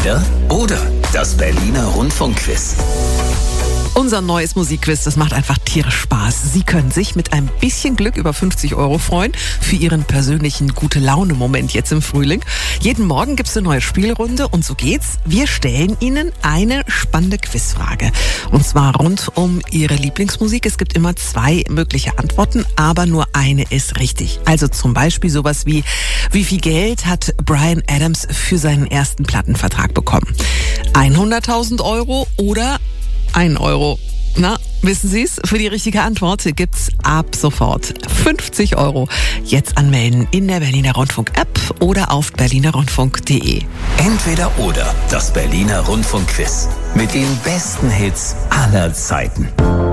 Entweder oder. Das Berliner Rundfunkquiz. Unser neues Musikquiz, das macht einfach tierisch Spaß. Sie können sich mit ein bisschen Glück über 50 € freuen für Ihren persönlichen Gute-Laune-Moment jetzt im Frühling. Jeden Morgen gibt's eine neue Spielrunde und so geht's. Wir stellen Ihnen eine spannende Quizfrage. Und zwar rund um Ihre Lieblingsmusik. Es gibt immer 2 mögliche Antworten, aber nur eine ist richtig. Also zum Beispiel sowas wie viel Geld hat Bryan Adams für seinen ersten Plattenvertrag bekommen? 100.000 € oder 1 Euro. Na, wissen Sie es? Für die richtige Antwort gibt's ab sofort 50 €. Jetzt anmelden in der Berliner Rundfunk-App oder auf berlinerrundfunk.de. Entweder oder. Das Berliner Rundfunkquiz. Mit den besten Hits aller Zeiten.